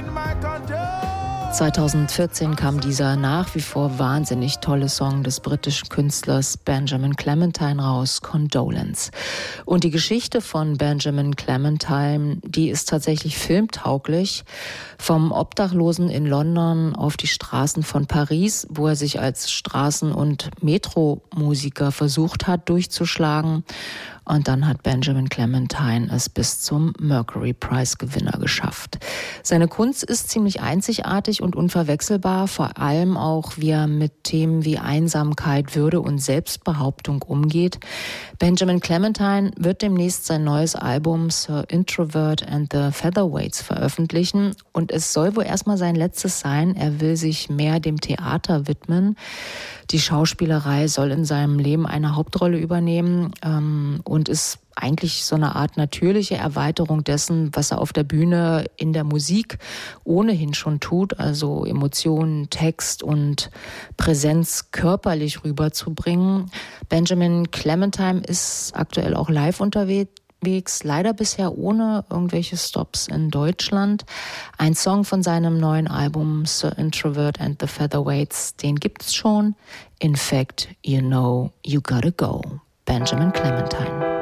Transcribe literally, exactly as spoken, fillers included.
zweitausendvierzehn kam dieser nach wie vor wahnsinnig tolle Song des britischen Künstlers Benjamin Clementine raus, Condolence. Und die Geschichte von Benjamin Clementine, die ist tatsächlich filmtauglich. Vom Obdachlosen in London auf die Straßen von Paris, wo er sich als Straßen- und Metromusiker versucht hat durchzuschlagen. Und dann hat Benjamin Clementine es bis zum Mercury Prize Gewinner geschafft. Seine Kunst ist ziemlich einzigartig und unverwechselbar, vor allem auch, wie er mit Themen wie Einsamkeit, Würde und Selbstbehauptung umgeht. Benjamin Clementine wird demnächst sein neues Album Sir Introvert and the Featherweights veröffentlichen und es soll wohl erstmal sein letztes sein. Er will sich mehr dem Theater widmen. Die Schauspielerei soll in seinem Leben eine Hauptrolle übernehmen ähm, und ist eigentlich so eine Art natürliche Erweiterung dessen, was er auf der Bühne in der Musik ohnehin schon tut, also Emotionen, Text und Präsenz körperlich rüberzubringen. Benjamin Clementine ist aktuell auch live unterwegs. Leider bisher ohne irgendwelche Stops in Deutschland. Ein Song von seinem neuen Album Sir Introvert and the Featherweights, den gibt's schon. In fact, you know, you gotta go. Benjamin Clementine.